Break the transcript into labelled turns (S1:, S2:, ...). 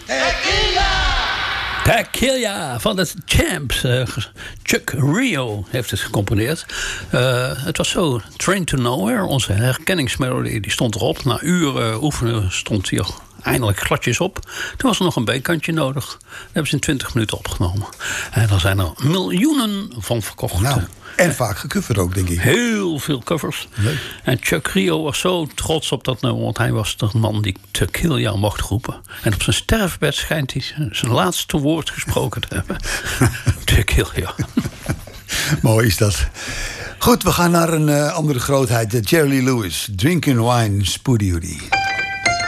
S1: Tequila van de Champs. Chuck Rio heeft het gecomponeerd. Het was zo, Train to Nowhere, onze herkenningsmelodie, die stond erop. Na uren oefenen stond hij eindelijk gladjes op. Toen was er nog een B-kantje nodig. Dat hebben ze in 20 minuten opgenomen. En daar zijn er miljoenen van verkocht.
S2: Nou, en vaak gecoverd ook, denk ik.
S1: Heel veel covers.
S2: Leuk.
S1: En Chuck Rio was zo trots op dat nummer, want hij was de man die Tequila mocht roepen. En op zijn sterfbed schijnt hij zijn laatste woord gesproken te hebben. Tequila.
S2: Mooi is dat. Goed, we gaan naar een andere grootheid. Jerry Lee Lewis. Drinking Wine, Spoody Hoodie.